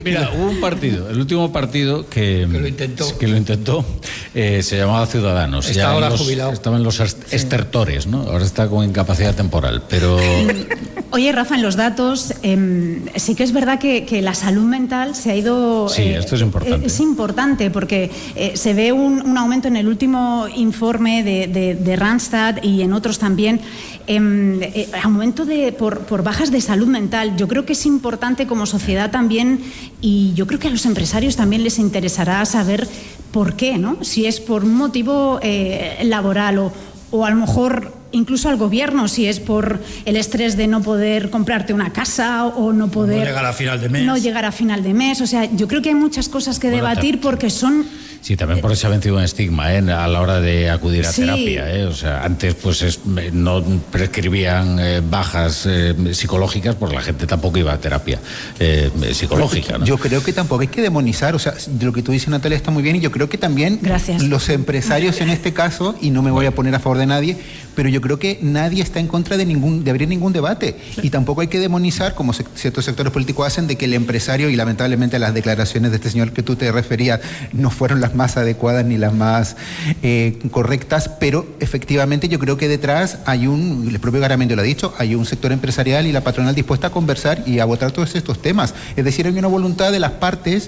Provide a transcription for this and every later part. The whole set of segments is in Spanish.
Mira, hubo un partido, el último partido que lo intentó, se llamaba Ciudadanos. Está ahora jubilado. Estaba en los estertores, ¿no? Ahora está con incapacidad temporal, pero... Oye, Rafa, en los datos sí que es verdad que la salud mental se ha ido... Sí, esto es importante. Es importante porque se ve un aumento en el último informe de Randstad y en otros también, aumento por bajas de salud mental. Yo creo que es importante como sociedad también, y yo creo que a los empresarios también les interesará saber por qué, ¿no? Si es por un motivo laboral o a lo mejor incluso al gobierno, si es por el estrés de no poder comprarte una casa o no poder... No llegar a final de mes. No llegar a final de mes. O sea, yo creo que hay muchas cosas que debatir porque son... Sí, también por eso se ha vencido un estigma a la hora de acudir a terapia. O sea, antes pues no prescribían bajas psicológicas, pues la gente tampoco iba a terapia psicológica, ¿no? Yo creo que tampoco hay que demonizar, o sea, lo que tú dices, Natalia, está muy bien, y yo creo que también los empresarios en este caso, y no me voy a poner a favor de nadie, pero yo creo que nadie está en contra de abrir ningún debate, y tampoco hay que demonizar, como ciertos sectores políticos hacen, de que el empresario, y lamentablemente las declaraciones de este señor que tú te referías no fueron las más adecuadas ni las más correctas, pero efectivamente yo creo que detrás hay el propio Garamendi lo ha dicho, hay un sector empresarial y la patronal dispuesta a conversar y a votar todos estos temas. Es decir, hay una voluntad de las partes,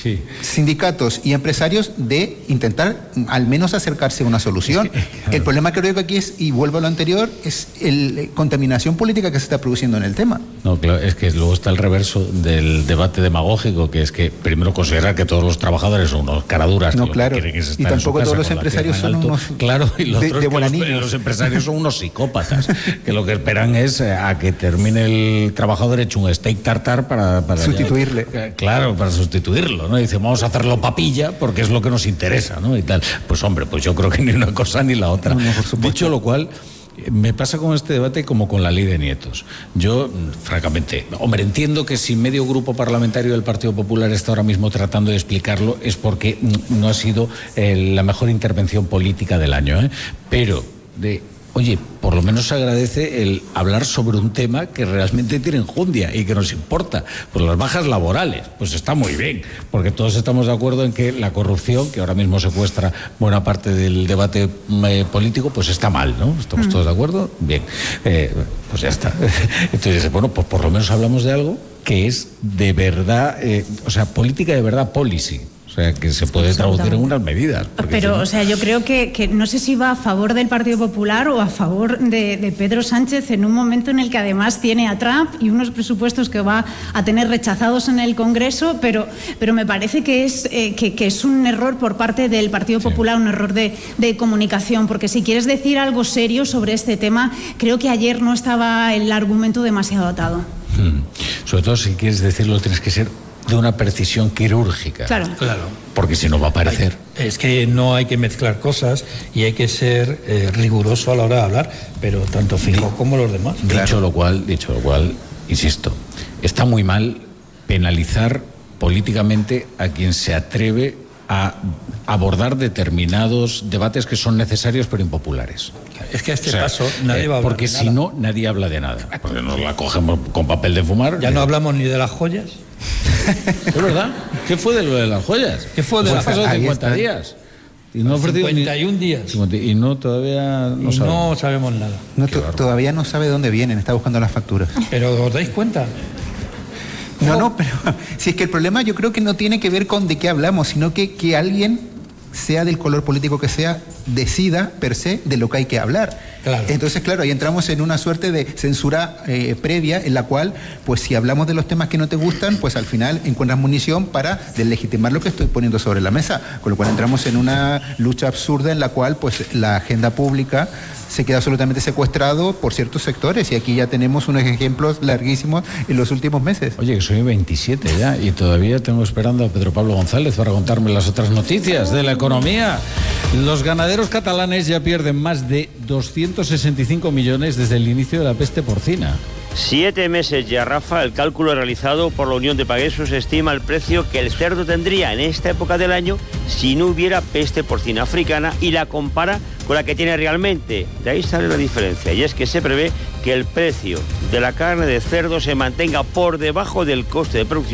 sindicatos y empresarios, de intentar al menos acercarse a una solución. El problema creo que aquí es, y vuelvo a lo anterior, es la contaminación política que se está produciendo en el tema. No, claro, es que luego está el reverso del debate demagógico, que es que primero considerar que todos los trabajadores son unos caraduras. No, claro, y tampoco todos los empresarios son unos... Claro, y lo otro es que los empresarios son unos psicópatas, que lo que esperan es a que termine el trabajador hecho un steak tartar para sustituirle. Claro, para sustituirlo, ¿no? Dice, vamos a hacerlo papilla porque es lo que nos interesa, ¿no? Y tal. Pues hombre, pues yo creo que ni una cosa ni la otra. Dicho lo cual... Me pasa con este debate como con la ley de nietos. Yo, francamente, hombre, entiendo que si medio grupo parlamentario del Partido Popular está ahora mismo tratando de explicarlo es porque no ha sido la mejor intervención política del año, pero oye, por lo menos se agradece el hablar sobre un tema que realmente tiene enjundia y que nos importa. Pues las bajas laborales, pues está muy bien, porque todos estamos de acuerdo en que la corrupción, que ahora mismo secuestra buena parte del debate político, pues está mal, ¿no? ¿Estamos todos de acuerdo? Bien, pues ya está. Entonces, bueno, pues por lo menos hablamos de algo que es de verdad, o sea, política de verdad, policy. O sea, que se puede traducir en unas medidas. Pero, o sea, yo creo que no sé si va a favor del Partido Popular o a favor de Pedro Sánchez en un momento en el que además tiene a Trump y unos presupuestos que va a tener rechazados en el Congreso, pero me parece que es un error por parte del Partido Popular, un error de comunicación, porque si quieres decir algo serio sobre este tema, creo que ayer no estaba el argumento demasiado atado. Sobre todo si quieres decirlo, tienes que ser de una precisión quirúrgica. Claro. Porque si no va a parecer. Es que no hay que mezclar cosas y hay que ser riguroso a la hora de hablar, pero tanto Feijóo como los demás. Dicho lo cual, insisto, está muy mal penalizar políticamente a quien se atreve a abordar determinados debates que son necesarios pero impopulares. Es que a este paso nadie va a hablar porque de si nada. no, nadie habla de nada. Porque nos la cogemos con papel de fumar. Ya no hablamos ni de las joyas. ¿Es verdad? ¿Qué fue de lo de las joyas? ¿Qué fue de las joyas? Pasó 50 días. Y no 51 días. Y no, todavía no sabemos. No sabemos nada. Todavía no sabe dónde vienen, está buscando las facturas. ¿Pero os dais cuenta? No, pero si es que el problema yo creo que no tiene que ver con de qué hablamos, sino que alguien, sea del color político que sea, decida per se de lo que hay que hablar. Claro. Entonces, claro, ahí entramos en una suerte de censura previa, en la cual, pues si hablamos de los temas que no te gustan, pues al final encuentras munición para deslegitimar lo que estoy poniendo sobre la mesa, con lo cual entramos en una lucha absurda en la cual pues la agenda pública se queda absolutamente secuestrado por ciertos sectores, y aquí ya tenemos unos ejemplos larguísimos en los últimos meses. Oye, que soy 27 ya y todavía tengo esperando a Pedro Pablo González para contarme las otras noticias de la economía. Los ganaderos catalanes ya pierden más de 265 millones desde el inicio de la peste porcina. 7 meses ya, Rafa. El cálculo realizado por la Unión de Paguesos estima el precio que el cerdo tendría en esta época del año si no hubiera peste porcina africana y la compara con la que tiene realmente. De ahí sale la diferencia, y es que se prevé que el precio de la carne de cerdo se mantenga por debajo del coste de producción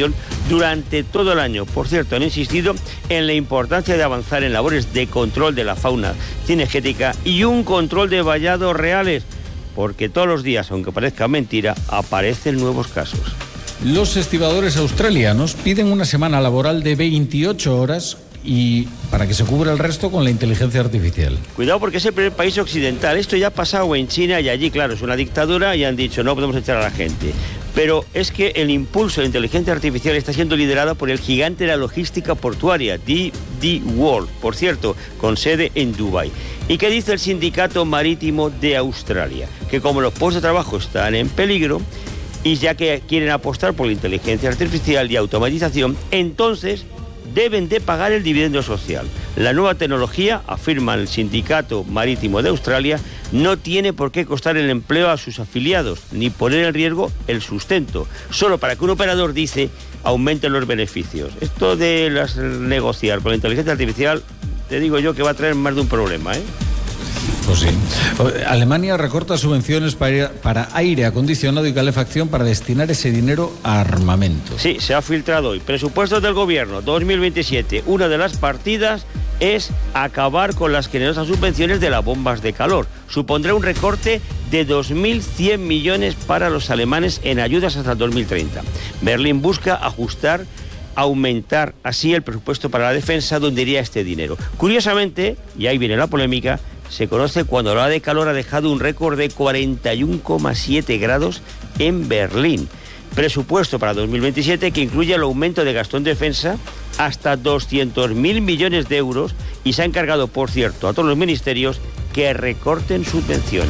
durante todo el año. Por cierto, han insistido en la importancia de avanzar en labores de control de la fauna cinegética y un control de vallados reales, porque todos los días, aunque parezca mentira, aparecen nuevos casos. Los estibadores australianos piden una semana laboral de 28 horas y para que se cubra el resto con la inteligencia artificial. Cuidado, porque es el primer país occidental. Esto ya ha pasado en China y allí, claro, es una dictadura y han dicho no podemos echar a la gente. Pero es que el impulso de inteligencia artificial está siendo liderado por el gigante de la logística portuaria, DP World, por cierto, con sede en Dubái. ¿Y qué dice el Sindicato Marítimo de Australia? Que como los puestos de trabajo están en peligro, y ya que quieren apostar por la inteligencia artificial y automatización, entonces deben de pagar el dividendo social. La nueva tecnología, afirma el Sindicato Marítimo de Australia, no tiene por qué costar el empleo a sus afiliados, ni poner en riesgo el sustento, solo para que un operador, dice, aumente los beneficios. Esto de negociar con la inteligencia artificial, te digo yo que va a traer más de un problema, ¿eh? Pues sí. Alemania recorta subvenciones para aire acondicionado y calefacción para destinar ese dinero a armamento. Sí, se ha filtrado hoy. Presupuestos del gobierno 2027. Una de las partidas es acabar con las generosas subvenciones de las bombas de calor. Supondrá un recorte de 2.100 millones para los alemanes en ayudas hasta el 2030. Berlín busca aumentar así el presupuesto para la defensa, donde iría este dinero. Curiosamente, y ahí viene la polémica, se conoce cuando la ola de calor ha dejado un récord de 41,7 grados en Berlín. Presupuesto para 2027 que incluye el aumento de gasto en defensa hasta 200.000 millones de euros, y se ha encargado, por cierto, a todos los ministerios que recorten subvenciones.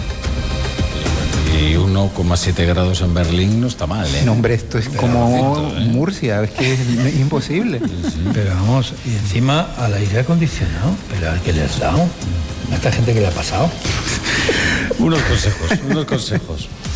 Y 1,7 grados en Berlín no está mal, ¿eh? No, hombre, esto es como Murcia, es que es imposible. Sí. Pero vamos, y encima al aire acondicionado, pero al que le has dado, a esta gente que le ha pasado. Unos consejos.